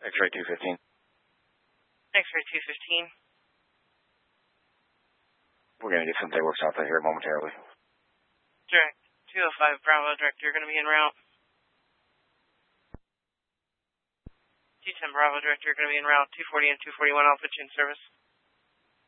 X-ray 215. X-ray 215. We're going to get some day works out there here momentarily. Direct 205 Bravo, direct, you're going to be en route. 210 Bravo, direct, you're going to be en route. 240 and 241, I'll put you in service.